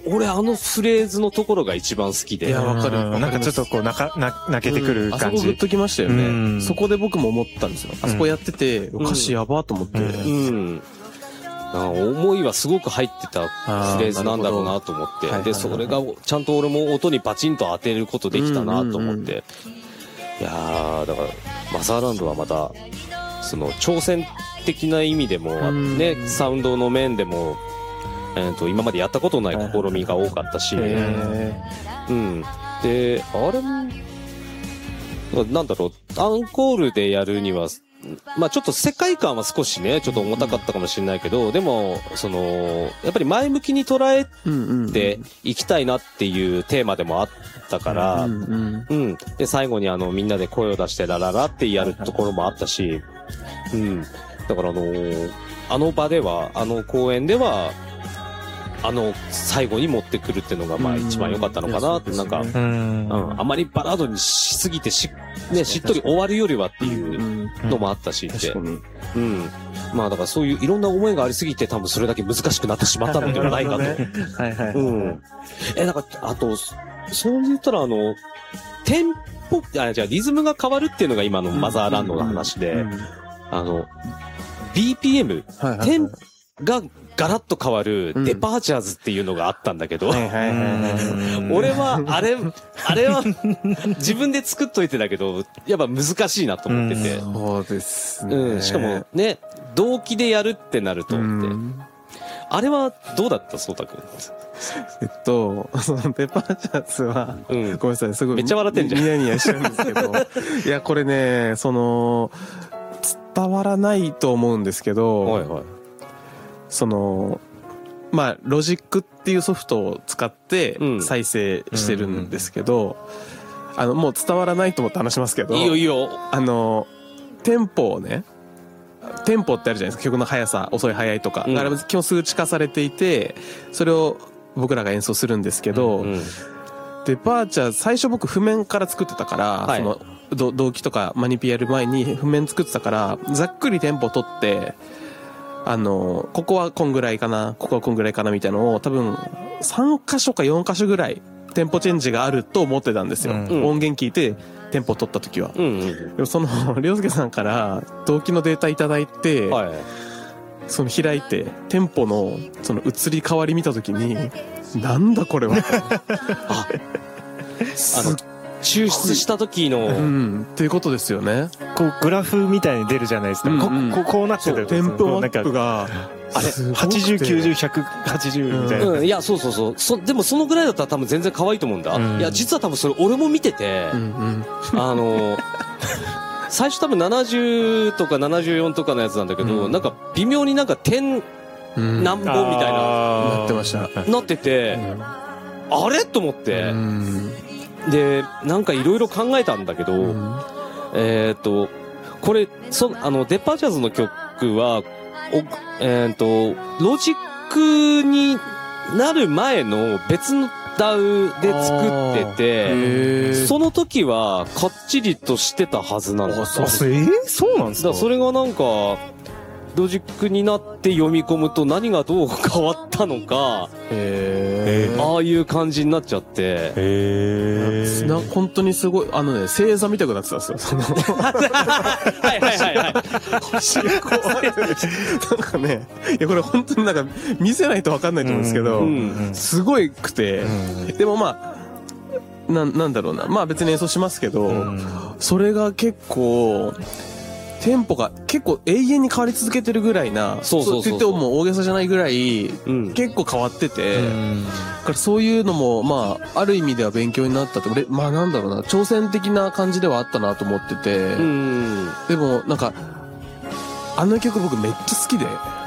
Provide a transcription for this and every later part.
俺フレーズのところが一番好きで。 いや、わかる。 なんかちょっとこう、泣けてくる感じ。 あそこグッときましたよね。そこで僕も思ったんですよ。あそこやってて、歌詞やばーと思って。 思いはすごく入ってたフレーズなんだろうなと思って。で、それがちゃんと俺も音にパチンと当てることできたなと思って。いやー、だから、マザーランドはまた、その、挑戦的な意味でも、ね、サウンドの面でも、今までやったことない試みが多かったし、で、あれも、なんだろう、アンコールでやるには、まあちょっと世界観は少しね、ちょっと重たかったかもしれないけど、でも、やっぱり前向きに捉えていきたいなっていうテーマでもあったから、で、最後にみんなで声を出してラララってやるところもあったし、だからあの場では、公演では、最後に持ってくるっていうのが、まあ一番良かったのかなって、なんか、あまりバラードにしすぎてしっとり終わるよりはっていうのもあったしって。まあだからそういういろんな思いがありすぎて多分それだけ難しくなってしまったのではないかと。なんか、あと、そう言ったらテンポ、じゃあリズムが変わるっていうのが今のマザーランドの話で、BPM、テンがガラッと変わるデパーチャーズっていうのがあったんだけど、俺はあれは自分で作っといてだけど、やっぱ難しいなと思ってて。 そうですね。 しかもね、同期でやるってなると思って。あれはどうだったそうたくん。 そのデパーチャーズは、ごめんなさい、すごい。 めっちゃ笑ってんじゃん。 ニヤニヤしちゃうんですけど、いや、これね、伝わらないと思うんですけど、まあ、ロジックっていうソフトを使って再生してるんですけど、もう伝わらないと思って話しますけど、 いいよいいよ。 テンポをね、テンポってあるじゃないですか、曲の速さ、遅い速いとか。あれ基本数値化されていて、それを僕らが演奏するんですけど、デパーチャー、最初僕譜面から作ってたから、動機とかマニピやる前に譜面作ってたから、ざっくりテンポ取って、ここはこんぐらいかな、ここはこんぐらいかなみたいなのを多分3箇所か4箇所ぐらいテンポチェンジがあると思ってたんですよ。音源聞いてテンポ取った時は。でも凌介さんから動機のデータいただいて、開いてテンポの移り変わり見た時に、なんだこれは。 抽出した時の、 っていうことですよね。 こうグラフみたいに出るじゃないですか。こうなってる。 テンポアップがあれ80、90、180みたいな。 いや、そう。でもそのぐらいだったら多分全然可愛いと思うんだ。いや、実は多分それ俺も見てて、最初多分70とか74とかのやつなんだけど、なんか微妙になんか点何本みたいな。 なってました。 なってて、あれと思って。で、なんかいろいろ考えたんだけど、これ、デパーチャーズの曲は、ロジックになる前の別のダウで作ってて、その時はかっちりとしてたはずなんです。 そうなんですか？ それがなんか、ロジックになって読み込むと何がどう変わったのか、ああいう感じになっちゃって、 本当にすごい、星座みたくなってたんですよ、なんかね、いや、これ本当になんか見せないと分かんないと思うんですけど、すごいくて、でもまあ、なんだろうな、まあ別に演奏しますけど、それが結構、テンポが結構永遠に変わり続けてるぐらいな、そう言っても大げさじゃないぐらい、結構変わってて、だからそういうのも、まあ、ある意味では勉強になったと、まあなんだろうな、挑戦的な感じではあったなと思ってて、でもなんか、あの曲僕めっちゃ好きで、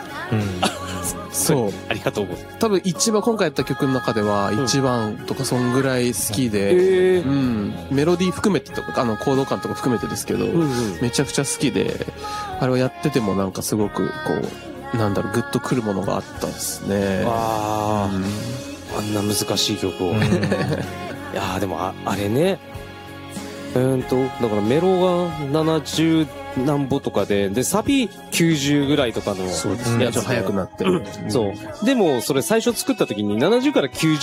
そう。 ありがとうございます。 多分一番今回やった曲の中では一番とかそんぐらい好きで、メロディー含めてとか、コード感とか含めてですけど、めちゃくちゃ好きで、あれをやっててもなんかすごくこう、なんだろう、グッとくるものがあったんですね。 あんな難しい曲を。いやでもあれね、だからメロが70何歩とかで、サビ90ぐらいとかのやつ。 そうですね。ちょっと速くなってる。 そう。でも、それ最初作った時に70から90